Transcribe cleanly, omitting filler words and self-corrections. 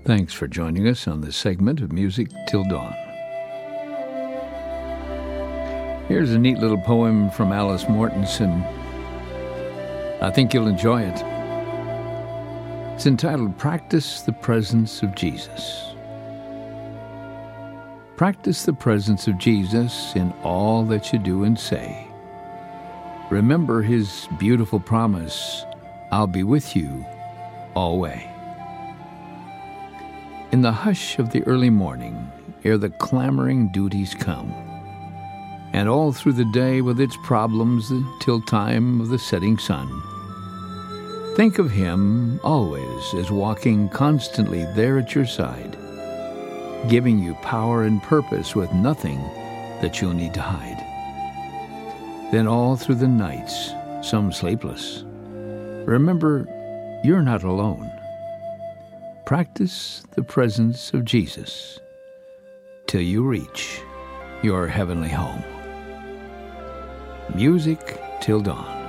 Thanks for joining us on this segment of Music Till Dawn. Here's a neat little poem from Alice Mortensen. I think you'll enjoy it. It's entitled, Practice the Presence of Jesus. Practice the presence of Jesus in all that you do and say. Remember his beautiful promise, I'll be with you alway. In the hush of the early morning, ere the clamoring duties come, and all through the day with its problems till time of the setting sun, think of him always as walking constantly there at your side, giving you power and purpose with nothing that you'll need to hide. Then all through the nights, some sleepless, remember you're not alone. Practice the presence of Jesus till you reach your heavenly home. Music Till Dawn.